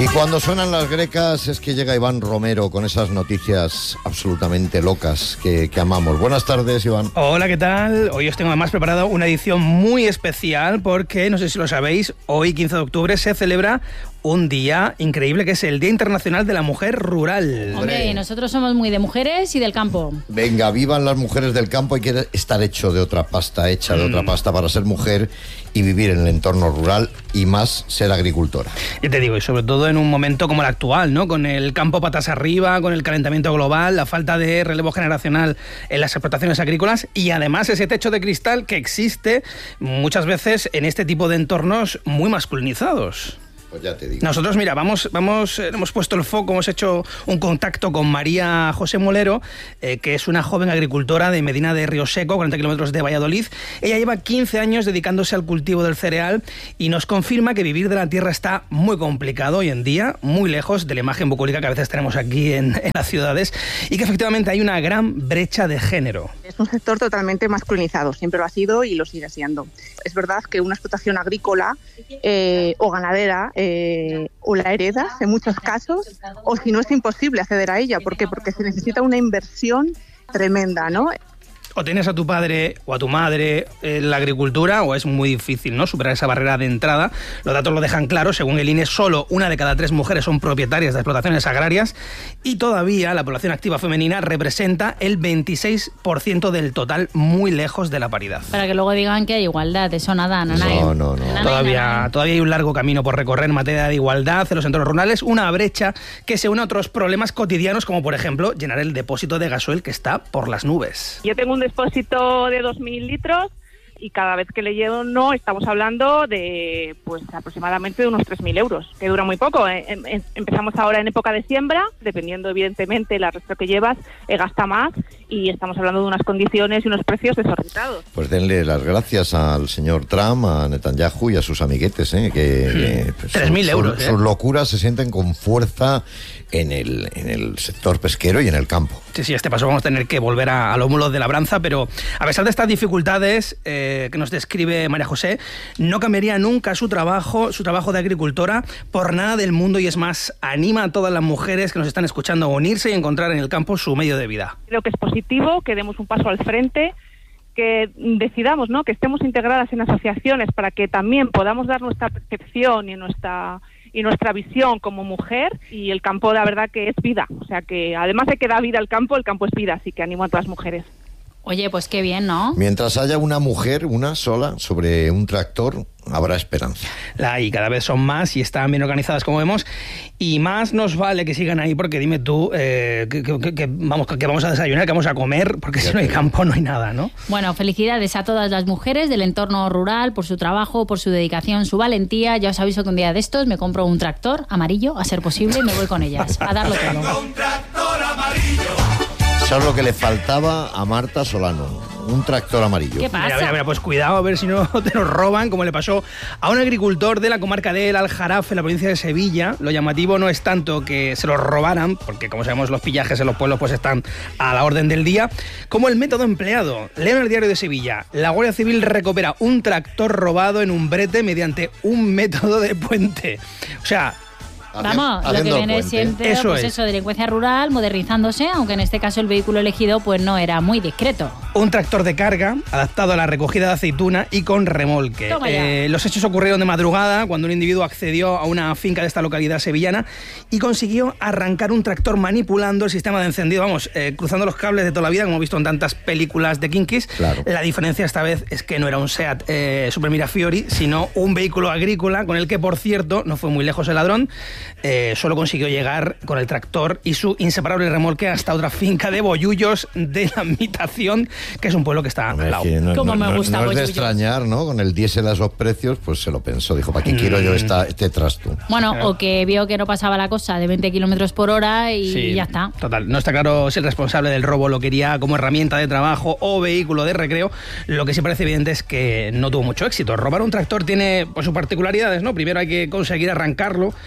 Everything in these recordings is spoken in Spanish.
Y cuando suenan las grecas es que llega Iván Romero con esas noticias absolutamente locas que amamos. Buenas tardes, Iván. Hola, ¿qué tal? Hoy os tengo además preparado una edición muy especial porque, no sé si lo sabéis, hoy 15 de octubre se celebra un día increíble que es el Día Internacional de la Mujer Rural. Hombre, nosotros somos muy de mujeres y del campo. Venga, vivan las mujeres del campo. Hay que estar hecho de otra pasta, hecha de otra pasta para ser mujer y vivir en el entorno rural y más ser agricultora. Ya te digo, y sobre todo en un momento como el actual, ¿no? Con el campo patas arriba, con el calentamiento global, la falta de relevo generacional en las explotaciones agrícolas y además ese techo de cristal que existe muchas veces en este tipo de entornos muy masculinizados. Pues ya te digo. Nosotros, mira, hemos puesto el foco, hemos hecho un contacto con María José Molero, que es una joven agricultora de Medina de Río Seco, 40 kilómetros de Valladolid. Ella lleva 15 años dedicándose al cultivo del cereal y nos confirma que vivir de la tierra está muy complicado hoy en día, muy lejos de la imagen bucólica que a veces tenemos aquí en las ciudades, y que efectivamente hay una gran brecha de género. Es un sector totalmente masculinizado, siempre lo ha sido y lo sigue siendo. Es verdad que una explotación agrícola o ganadera o la heredas en muchos casos, o si no es imposible acceder a ella. ¿Por qué? Porque se necesita una inversión tremenda, ¿no? O tienes a tu padre o a tu madre en la agricultura o es muy difícil, ¿no?, superar esa barrera de entrada. Los datos lo dejan claro. Según el INE, solo 1 de cada 3 mujeres son propietarias de explotaciones agrarias y todavía la población activa femenina representa el 26% del total, muy lejos de la paridad. Para que luego digan que hay igualdad, eso nada, No. Todavía hay un largo camino por recorrer en materia de igualdad en los entornos rurales, una brecha que se une a otros problemas cotidianos como, por ejemplo, llenar el depósito de gasoil que está por las nubes. Yo tengo un depósito de 2.000 litros y cada vez que le lleno estamos hablando de pues aproximadamente de unos 3.000 euros, que dura muy poco. Empezamos ahora en época de siembra, dependiendo evidentemente la resto que llevas, gasta más y estamos hablando de unas condiciones y unos precios desorbitados. Pues denle las gracias al señor Trump, a Netanyahu y a sus amiguetes, que pues, 3.000 euros. Sus locuras se sienten con fuerza en el sector pesquero y en el campo. Sí, este paso vamos a tener que volver a los mulos de labranza, pero a pesar de estas dificultades que nos describe María José, no cambiaría nunca su trabajo de agricultora por nada del mundo, y es más, anima a todas las mujeres que nos están escuchando a unirse y encontrar en el campo su medio de vida. Creo que es positivo que demos un paso al frente, que decidamos, ¿no?, que estemos integradas en asociaciones para que también podamos dar nuestra percepción y nuestra visión como mujer, y el campo la verdad que es vida, o sea que además de que da vida al campo, el campo es vida, así que animo a todas las mujeres. Oye, pues qué bien, ¿no? Mientras haya una mujer, una sola, sobre un tractor, habrá esperanza. Y cada vez son más y están bien organizadas, como vemos, y más nos vale que sigan ahí, porque dime tú que vamos a desayunar, que vamos a comer, porque si no hay campo no hay nada, ¿no? Bueno, felicidades a todas las mujeres del entorno rural por su trabajo, por su dedicación, su valentía. Ya os aviso que un día de estos me compro un tractor amarillo, a ser posible, y me voy con ellas a darlo todo. Un tractor amarillo. Eso es lo que le faltaba a Marta Solano, un tractor amarillo. ¿Qué pasa? Mira, pues cuidado a ver si no te lo roban, como le pasó a un agricultor de la comarca de El Aljarafe, en la provincia de Sevilla. Lo llamativo no es tanto que se los robaran, porque como sabemos los pillajes en los pueblos pues están a la orden del día, como el método empleado. Leo en el Diario de Sevilla: la Guardia Civil recupera un tractor robado en un brete mediante un método de puente. O sea, vamos, lo que viene siempre, delincuencia rural, modernizándose, aunque en este caso el vehículo elegido pues no era muy discreto. Un tractor de carga adaptado a la recogida de aceituna y con remolque. Los hechos ocurrieron de madrugada, cuando un individuo accedió a una finca de esta localidad sevillana y consiguió arrancar un tractor manipulando el sistema de encendido, cruzando los cables de toda la vida, como hemos visto en tantas películas de Kinkis. Claro. La diferencia esta vez es que no era un Seat Super Mirafiori, sino un vehículo agrícola, con el que, por cierto, no fue muy lejos el ladrón. Solo consiguió llegar con el tractor y su inseparable remolque hasta otra finca de Bollullos de la Mitación, que es un pueblo que está al lado. Como me gusta no es de extrañar, ¿no? Con el diésel a esos precios, pues se lo pensó. Dijo, ¿para qué quiero yo este trasto? Bueno, o que vio que no pasaba la cosa de 20 kilómetros por hora y ya está. Total, no está claro si el responsable del robo lo quería como herramienta de trabajo o vehículo de recreo. Lo que sí parece evidente es que no tuvo mucho éxito. Robar un tractor tiene pues sus particularidades, ¿no? Primero hay que conseguir arrancarlo, que no es fácil.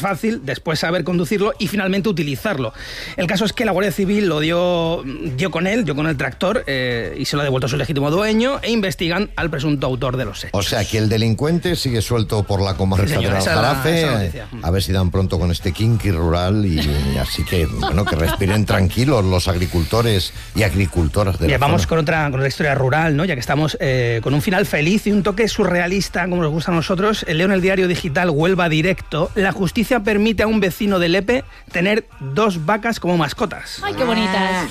fácil, después saber conducirlo y finalmente utilizarlo. El caso es que la Guardia Civil lo dio con el tractor, y se lo ha devuelto a su legítimo dueño, e investigan al presunto autor de los hechos. O sea que el delincuente sigue suelto por la comarca del Aljarafe. A ver si dan pronto con este kinky rural, y así que, bueno, que respiren tranquilos los agricultores y agricultoras de la zona. Vamos con otra historia rural, ¿no? Ya que estamos con un final feliz y un toque surrealista, como nos gusta a nosotros. Leo en el diario digital Huelva Directo: la justicia permite a un vecino de Lepe tener 2 vacas como mascotas. ¡Ay, qué bonitas!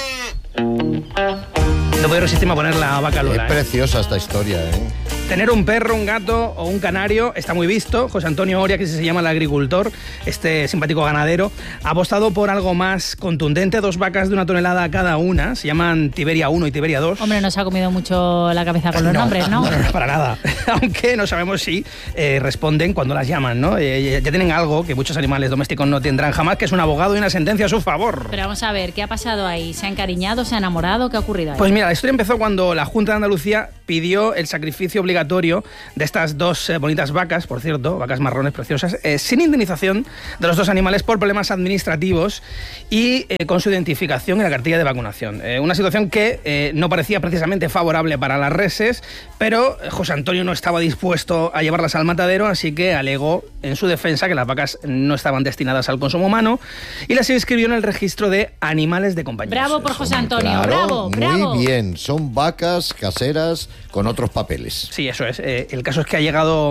No puedo resistirme a poner la vaca Lola. Es preciosa esta historia, ¿eh? Tener un perro, un gato o un canario está muy visto. José Antonio Oria, que se llama el agricultor, este simpático ganadero, ha apostado por algo más contundente: 2 vacas de 1 tonelada cada una. Se llaman Tiberia 1 y Tiberia 2. Hombre, nos ha comido mucho la cabeza con los nombres, ¿no? No, para nada. Aunque no sabemos si responden cuando las llaman, ¿no? Ya tienen algo que muchos animales domésticos no tendrán jamás, que es un abogado y una sentencia a su favor. Pero vamos a ver, ¿qué ha pasado ahí? ¿Se ha encariñado? ¿Se ha enamorado? ¿Qué ha ocurrido ahí? Pues mira, la historia empezó cuando la Junta de Andalucía pidió el sacrificio obligatorio de estas 2 bonitas vacas, por cierto, vacas marrones preciosas, sin indemnización de los 2 animales por problemas administrativos y con su identificación en la cartilla de vacunación. Una situación que no parecía precisamente favorable para las reses, pero José Antonio no estaba dispuesto a llevarlas al matadero, así que alegó en su defensa que las vacas no estaban destinadas al consumo humano y las inscribió en el registro de animales de compañía. Bravo por José Antonio, claro, bravo. Muy bien, son vacas caseras con otros papeles. Sí, eso es. El caso es que ha llegado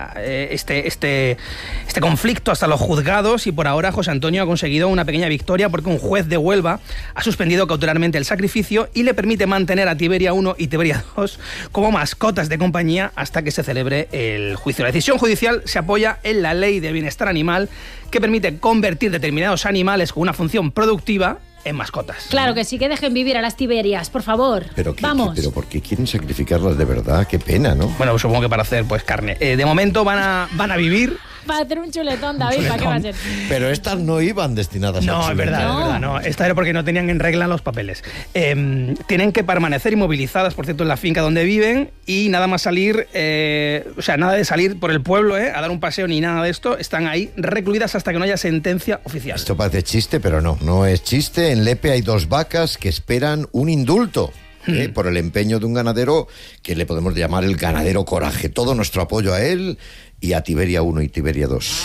este conflicto hasta los juzgados, y por ahora José Antonio ha conseguido una pequeña victoria, porque un juez de Huelva ha suspendido cautelarmente el sacrificio y le permite mantener a Tiberia 1 y Tiberia 2 como mascotas de compañía hasta que se celebre el juicio. La decisión judicial se apoya en la Ley de Bienestar Animal, que permite convertir determinados animales con una función productiva en mascotas. Claro que sí, que dejen vivir a las Tiberias, por favor. Vamos. Pero ¿por qué quieren sacrificarlas de verdad? Qué pena, ¿no? Bueno, supongo que para hacer pues carne. De momento van a vivir. Para hacer un chuletón, David, ¿para qué va a ser? Pero estas no iban destinadas a chuletón. No, es verdad, no. Esta era porque no tenían en regla los papeles. Tienen que permanecer inmovilizadas, por cierto, en la finca donde viven, y nada más salir, nada de salir por el pueblo, a dar un paseo ni nada de esto. Están ahí recluidas hasta que no haya sentencia oficial. Esto parece chiste, pero no es chiste. En Lepe hay 2 vacas que esperan un indulto. Por el empeño de un ganadero que le podemos llamar el ganadero Coraje. Todo nuestro apoyo a él y a Tiberia 1 y Tiberia 2.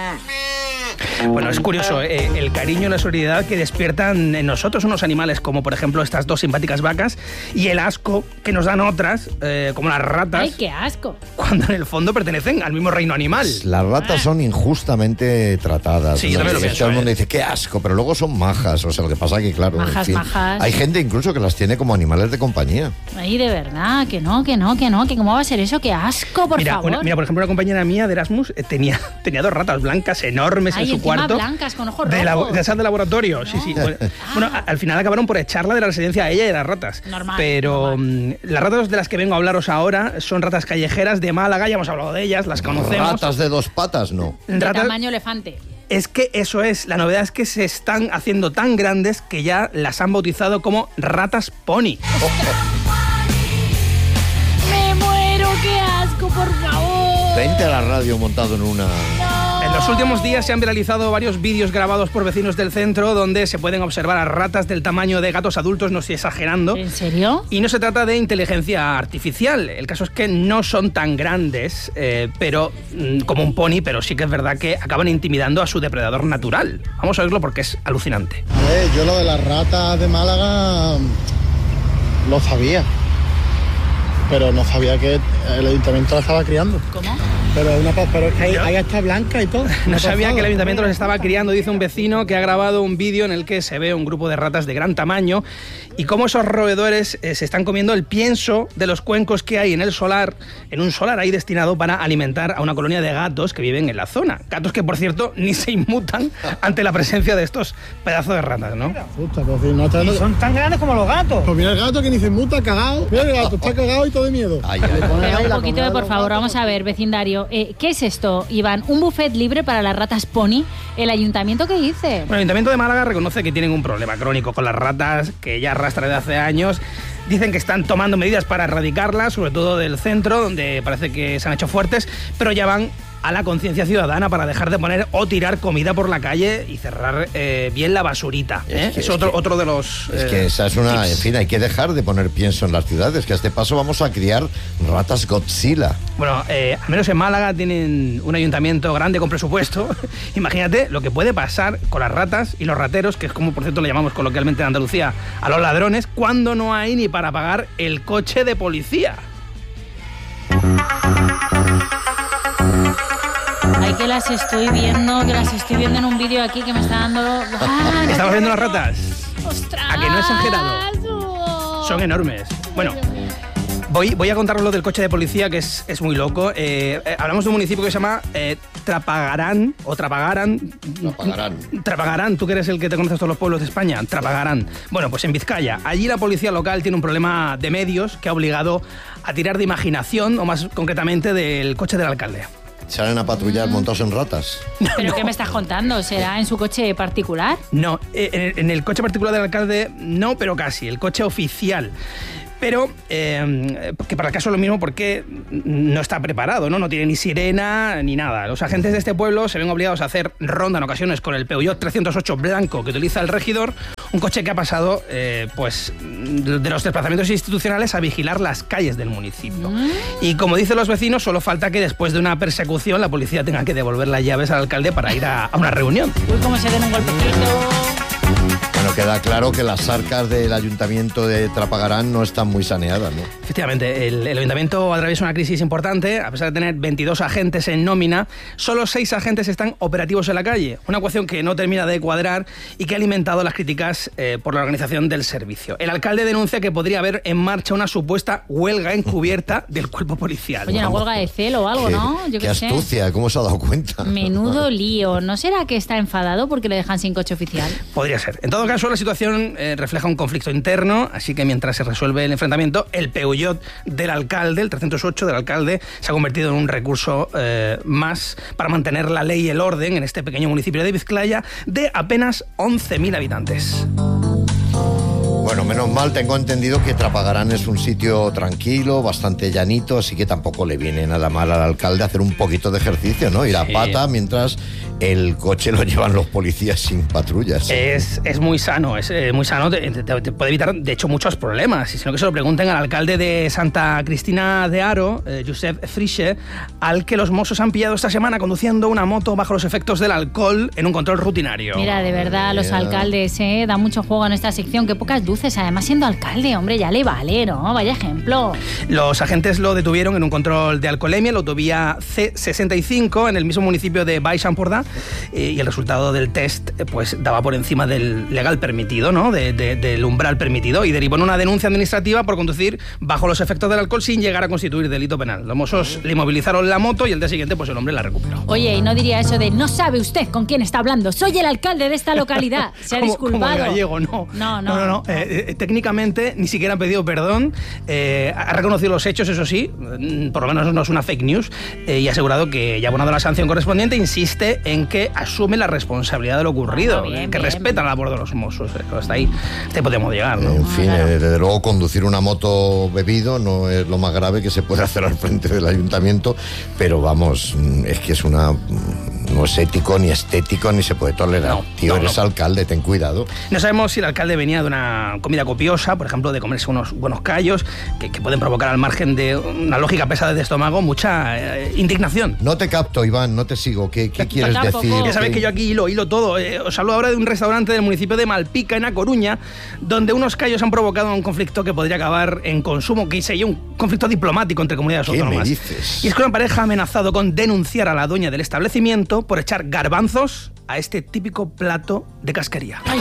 Bueno, es curioso el cariño y la solidaridad que despiertan en nosotros unos animales como, por ejemplo, estas 2 simpáticas vacas, y el asco que nos dan otras, como las ratas. ¡Ay, qué asco! Cuando en el fondo pertenecen al mismo reino animal. Las ratas son injustamente tratadas. Sí, yo también lo pienso. Todo el mundo dice, qué asco, pero luego son majas. O sea, lo que pasa es que, claro, majas. Hay gente incluso que las tiene como animales de compañía. Ay, de verdad, que no, que cómo va a ser eso, qué asco, por favor. Mira, por ejemplo, una compañera mía de Erasmus tenía 2 ratas blancas enormes en su cuarto. Blancas, con ojos rojos. De esas de laboratorio, no. Sí. Bueno, al final acabaron por echarla de la residencia a ella y a las ratas. Normal. Pero las ratas de las que vengo a hablaros ahora son ratas callejeras de Málaga, ya hemos hablado de ellas, las conocemos. ¿Ratas de 2 patas? No. De tamaño elefante. Es que eso es, la novedad es que se están haciendo tan grandes que ya las han bautizado como ratas pony. ¡Me muero, qué asco, por favor! Vente a la radio montado en una... En los últimos días se han viralizado varios vídeos grabados por vecinos del centro donde se pueden observar a ratas del tamaño de gatos adultos, no estoy exagerando. ¿En serio? Y no se trata de inteligencia artificial. El caso es que no son tan grandes, pero como un pony, pero sí que es verdad que acaban intimidando a su depredador natural. Vamos a verlo porque es alucinante. Yo lo de las ratas de Málaga lo sabía, pero no sabía que el ayuntamiento la estaba criando. ¿Cómo? Pero es que ahí está blanca y todo. No sabía que el ayuntamiento los estaba criando, dice un vecino que ha grabado un vídeo en el que se ve un grupo de ratas de gran tamaño y cómo esos roedores se están comiendo el pienso de los cuencos que hay en un solar ahí destinado para alimentar a una colonia de gatos que viven en la zona. Gatos que, por cierto, ni se inmutan ante la presencia de estos pedazos de ratas, ¿no? Y son tan grandes como los gatos. Pues mira el gato que ni se inmuta, cagado. Mira el gato, está cagado y todo de miedo. Pero un poquito de, por favor, vamos a ver, vecindario. ¿Qué es esto, Iván? ¿Un buffet libre para las ratas pony? ¿El ayuntamiento qué dice? Bueno, el Ayuntamiento de Málaga reconoce que tienen un problema crónico con las ratas que ya arrastra desde hace años. Dicen que están tomando medidas para erradicarlas, sobre todo del centro, donde parece que se han hecho fuertes, pero ya van a la conciencia ciudadana para dejar de poner o tirar comida por la calle y cerrar bien la basurita. Es otro de los... Es que esa es una... tips. En fin, hay que dejar de poner pienso en las ciudades, que a este paso vamos a criar ratas Godzilla. Bueno, al menos en Málaga tienen un ayuntamiento grande con presupuesto. Imagínate lo que puede pasar con las ratas y los rateros, que es como por cierto le llamamos coloquialmente en Andalucía a los ladrones, cuando no hay ni para pagar el coche de policía. Ay, que las estoy viendo en un vídeo aquí que me está dando... ¡Ah, ¿Estamos viendo las ratas? ¡Ostras! ¿A que no es exagerado? Son enormes. Bueno, voy a contaros lo del coche de policía, que es muy loco. Hablamos de un municipio que se llama Trapagarán. Trapagarán, tú que eres el que te conoces todos los pueblos de España. Trapagarán. Bueno, pues en Vizcaya. Allí la policía local tiene un problema de medios que ha obligado a tirar de imaginación, o más concretamente del coche del alcalde. ¿Salen a patrullar montados en ratas? ¿Pero No. qué me estás contando? ¿Será en su coche particular? No, en el coche particular del alcalde no, pero casi, el coche oficial. Pero, que para el caso es lo mismo porque no está preparado, ¿no? No tiene ni sirena ni nada. Los agentes de este pueblo se ven obligados a hacer ronda en ocasiones con el Peugeot 308 blanco que utiliza el regidor, un coche que ha pasado pues de los desplazamientos institucionales a vigilar las calles del municipio. Y como dicen los vecinos, solo falta que después de una persecución la policía tenga que devolver las llaves al alcalde para ir a una reunión. Uy, cómo se den un golpecito. Bueno, queda claro que las arcas del ayuntamiento de Trapagarán no están muy saneadas, ¿no? Efectivamente, el ayuntamiento atraviesa una crisis importante. A pesar de tener 22 agentes en nómina, solo 6 agentes están operativos en la calle. Una ecuación que no termina de cuadrar y que ha alimentado las críticas por la organización del servicio. El alcalde denuncia que podría haber en marcha una supuesta huelga encubierta del cuerpo policial. Oye, una huelga de celo o algo, ¿no? Yo qué qué sé. astucia, ¿cómo se ha dado cuenta? Menudo lío. ¿No será que está enfadado porque le dejan sin coche oficial? Podría ser. En todo caso, la situación refleja un conflicto interno, así que mientras se resuelve el enfrentamiento, el Peugeot del alcalde, el 308 del alcalde, se ha convertido en un recurso más para mantener la ley y el orden en este pequeño municipio de Vizcaya de apenas 11.000 habitantes. Bueno, menos mal, tengo entendido que Trapagarán es un sitio tranquilo, bastante llanito, así que tampoco le viene nada mal al alcalde hacer un poquito de ejercicio, ¿no? Ir a pata mientras el coche lo llevan los policías sin patrullas. Es muy sano, te puede evitar, de hecho, muchos problemas. Y si no, que se lo pregunten al alcalde de Santa Cristina de Aro, Josep Friche, al que los mossos han pillado esta semana conduciendo una moto bajo los efectos del alcohol en un control rutinario. Mira, de verdad, los alcaldes dan mucho juego en esta sección. Qué pocas luces. Además, siendo alcalde, hombre, ya le vale, ¿no? Vaya ejemplo. Los agentes lo detuvieron en un control de alcoholemia en la autovía C65 en el mismo municipio de Baix Empordà, y el resultado del test pues daba por encima del legal permitido, ¿no? Del umbral permitido, y derivó en una denuncia administrativa por conducir bajo los efectos del alcohol sin llegar a constituir delito penal. Los mozos le inmovilizaron la moto y el día siguiente pues el hombre la recuperó. Oye, y no diría eso de no sabe usted con quién está hablando, soy el alcalde de esta localidad. Se ha disculpado. Como el gallego, no. No. Técnicamente ni siquiera ha pedido perdón, ha reconocido los hechos, eso sí, por lo menos no es una fake news, y ha asegurado que ya ha abonado la sanción correspondiente. Insiste en que asume la responsabilidad de lo ocurrido, que respeta la labor de los mozos. Hasta ahí podemos llegar, ¿no? En fin, desde luego conducir una moto bebido no es lo más grave que se puede hacer al frente del ayuntamiento, pero vamos, es que no es ético, ni estético, ni se puede tolerar. Eres alcalde, ten cuidado. No sabemos si el alcalde venía de una comida copiosa, por ejemplo, de comerse unos buenos callos, que pueden provocar, al margen de una lógica pesada de estómago, mucha indignación. No te capto, Iván, no te sigo. ¿Qué quieres decir? Ya sabéis que yo aquí hilo todo. Os hablo ahora de un restaurante del municipio de Malpica, en A Coruña, donde unos callos han provocado un conflicto que podría acabar en consumo, que sería un conflicto diplomático entre comunidades autónomas. ¿Qué me dices? Y es que una pareja ha amenazado con denunciar a la dueña del establecimiento por echar garbanzos a este típico plato de casquería. Ay.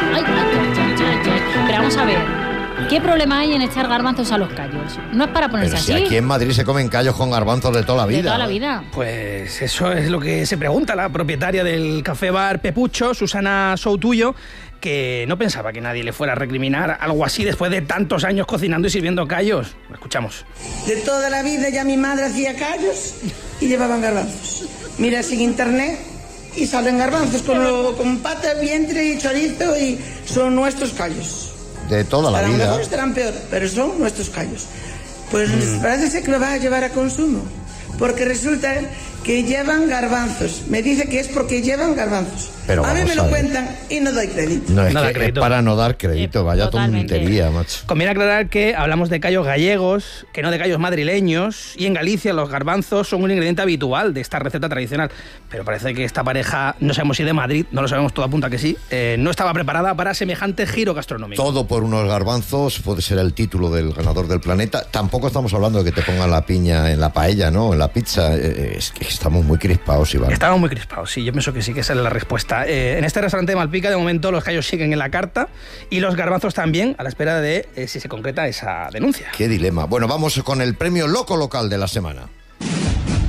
Pero vamos a ver, ¿qué problema hay en echar garbanzos a los callos? No es para ponerse Pero si así. aquí en Madrid se comen callos con garbanzos de toda la vida. De toda la vida. Pues eso es lo que se pregunta la propietaria del café bar Pepucho, Susana Soutuyo, que no pensaba que nadie le fuera a recriminar algo así después de tantos años cocinando y sirviendo callos. Lo escuchamos. De toda la vida ya mi madre hacía callos y llevaban garbanzos. Mira, sin internet y salen garbanzos con pata, vientre y chorizo, y son nuestros callos. De toda la vida. A lo mejor estarán peor, pero son nuestros callos. Pues parece ser que lo va a llevar a consumo, porque resulta que llevan garbanzos. Me dice que es porque llevan garbanzos. Pero a mí me lo vamos a ver. cuentan y no doy crédito. No, es No da que crédito. es para no dar crédito, vaya Totalmente. tontería, macho. Conviene aclarar que hablamos de callos gallegos, que no de callos madrileños, y en Galicia los garbanzos son un ingrediente habitual de esta receta tradicional. Pero parece que esta pareja, no sabemos si de Madrid, no lo sabemos, todo apunta que sí, no estaba preparada para semejante giro gastronómico. Todo por unos garbanzos puede ser el título del ganador del planeta. Tampoco estamos hablando de que te pongan la piña en la paella, ¿no? En la pizza. Es que estamos muy crispados, Iván. Estaban muy crispados, sí, yo pienso que sí, que esa es la respuesta. En este restaurante de Malpica, de momento, los callos siguen en la carta y los garbanzos también, a la espera de si se concreta esa denuncia. Qué dilema. Bueno, vamos con el premio Loco Local de la semana.